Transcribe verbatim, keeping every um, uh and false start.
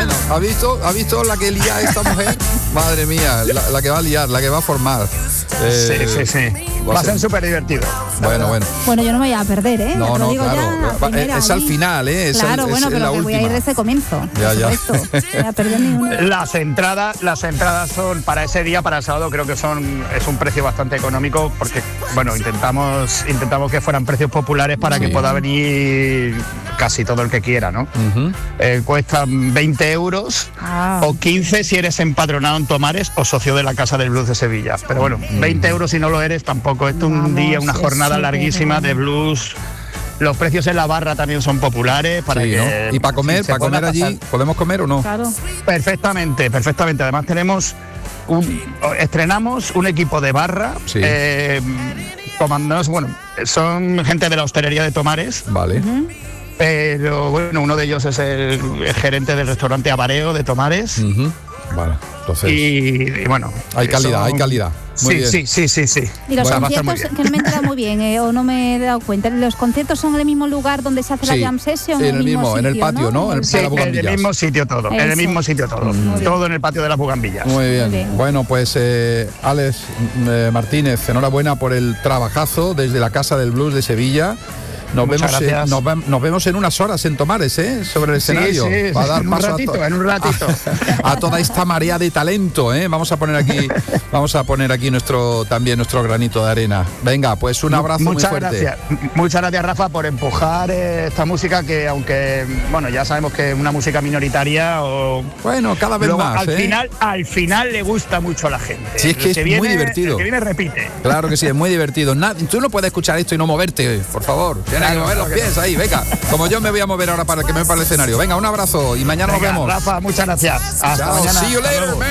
bueno. ¿Has visto, ¿has visto la que lía esta mujer? Madre mía, la, la que va a liar, la que va a formar. Eh, sí, sí, sí. Va, va a ser súper divertido. Bueno, bueno. Bueno, yo no me voy a perder, ¿eh? No, Te lo no, digo claro. ya, Va, primera, es al final, ¿eh? Es claro, el, bueno, es pero la que voy última. a ir desde comienzo. Ya, ya. No voy a perder ninguna. Las entradas, las entradas son para ese día, para el sábado, creo que son es un precio bastante económico porque, bueno, intentamos intentamos que fueran precios populares para sí. que pueda venir casi todo el que quiera, ¿no? Uh-huh. Eh, cuestan veinte euros ah. o quince si eres empadronado en Tomares o socio de la Casa del Blues de Sevilla. Pero bueno, uh-huh. veinte euros si no lo eres tampoco. Esto es un día, una jornada sí, larguísima de blues. Los precios en la barra también son populares para sí, que ¿no? Y para comer, para comer allí, pasar. ¿Podemos comer o no? Claro. Perfectamente, perfectamente. Además tenemos un, estrenamos un equipo de barra. Sí. Eh, comandados, bueno, son gente de la hostelería de Tomares. Vale. Uh-huh. Pero bueno, uno de ellos es el, el gerente del restaurante Avareo de Tomares. Uh-huh. Vale, entonces. Y, y bueno. Hay calidad, son, hay calidad. Muy sí, bien. sí, sí, sí, sí. Y los bueno, conciertos, que no me he enterado muy bien, eh, o no me he dado cuenta, ¿los conciertos son en el mismo lugar donde se hace sí, la jam session? Sí, en el mismo, mismo sitio, en el patio, ¿no? ¿no? En el, sí, en el mismo sitio todo, Eso. en el mismo sitio todo. Mm. Todo en el patio de las Bugambillas. Muy bien. Muy bien. Bueno, pues eh, Alex eh, Martínez, enhorabuena por el trabajazo desde la Casa del Blues de Sevilla. Nos vemos, eh, nos, nos vemos en unas horas en Tomares, ¿eh? Sobre el escenario. Sí, sí, para dar en, paso un ratito, a to- en un ratito, a, a toda esta marea de talento, ¿eh? Vamos a poner aquí, vamos a poner aquí nuestro también nuestro granito de arena. Venga, pues un abrazo Muchas muy fuerte. Gracias. Muchas gracias, Rafa, por empujar eh, esta música que, aunque bueno, ya sabemos que es una música minoritaria o bueno, cada vez luego, más. Al ¿eh? final, al final le gusta mucho a la gente. Sí, es que, que es viene, muy divertido. El que viene repite. Claro que sí, es muy divertido. Nad- tú no puedes escuchar esto y no moverte, por favor. Tienes claro, que mover los pies. Ahí, venga, como yo me voy a mover ahora para que me vea para el escenario. Venga, un abrazo y mañana venga, nos vemos. Rafa, muchas gracias. Hasta Chao, mañana. see you later, man.